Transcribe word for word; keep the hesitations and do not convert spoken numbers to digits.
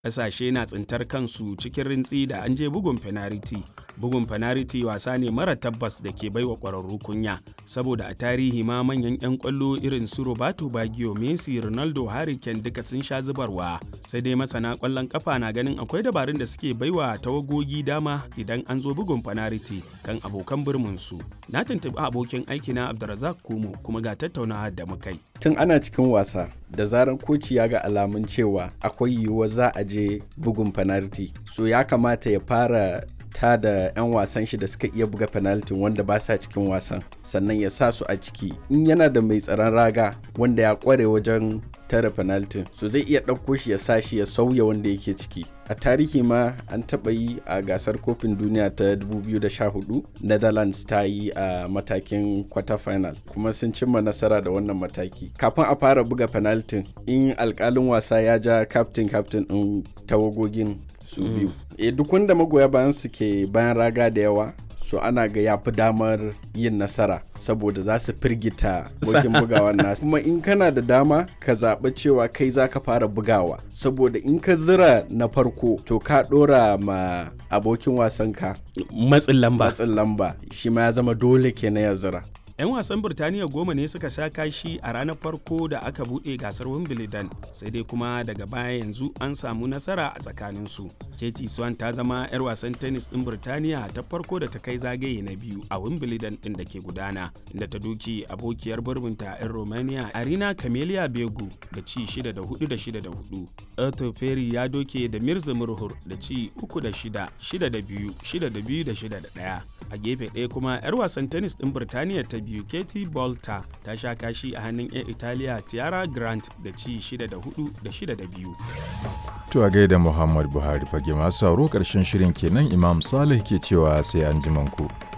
Ƙasashe na tsintar kansu cikin rintsi da an je bugun fenariti. Bugun fenariti wasa ne mara tabbas da ke baiwa ƙwararru kunya, saboda a tarihi ma manyan 'yan ƙwallo irin su Roberto Baggio, Messi, Ronaldo, Harry Kane duka sun sha zubarwa. Sai dai masana ƙwallon ƙafa na ganin akwai dabarun da suke baiwa tawagogi dama idan an zo bugun fenariti kan abokan birminsu. Na tuntuɓi abokin aikina Abdulrazak Kumo kuma ga tattaunawa da muka yi. Tun ana cikin wasa da zaran koci ya ga alamun cewa akwai yiwuwar za a je bugun penalty, so ya kamata ya fara ta da 'yan wasan shi da suka iya buga penalty wanda ba sa cikin wasan, sannan ya sa su a ciki. In yana da mai tsaron raga wanda ya kware wajen tare penalty, so zai iya ɗauko shi ya sa shi ya sauya wanda yake ciki. A tarihi ma an taɓa yi a gasar kofin duniya ta dubu biyu da sha hudu, Netherlands ta yi a matakin quarter final kuma sun cimma nasara da wannan mataki. Kafin a fara buga penalty, in alƙalin wasa ya ja captain captain ɗin tawagogin su biyu. Mm. E duk wanda magoya bayan su ke bayan raga da yawa, so ana ga ya fi damar yin nasara saboda za su firgita abokin bugawan nasu. Kuma in kana da dama ka zaɓi cewa kai za ka fara bugawa, saboda in ka zira na farko to ka ɗora ma abokin wasanka matsin lamba. Matsin lamba shi ma ya zama dole kenan ya zira. 'Yan wasan Birtaniya goma ne suka sha kashi a ranar farko da aka buɗe gasar Wimbledon, sai dai kuma daga baya yanzu an samu nasara a tsakaninsu. Katie Swan ta zama 'yar wasan tennis ɗin Birtaniya ta farko da ta kai zagaye na biyu a Wimbledon ɗin da ke gudana, inda ta duki abokiyar burbinta 'yan Romania Arina Camelia Begu da ci shida da hudu da shida da hudu. Arthur Perry ya doke da Mirza Murhur da ci uku da shida, shida da biyu, shida da biyu da shida da ɗaya. A gefe ɗaya kuma 'yar wasan tennis ɗin Birtaniya ta biyu Katie Bolter ta sha kashi a hannun 'yan Italiya Tiara Grant da ci shida da hudu da shida da biyu. To a gaida Muhammad Buhari fage masu sauro ƙarshen shirin kenan, Imam Salih ke cewa sai an ji ku.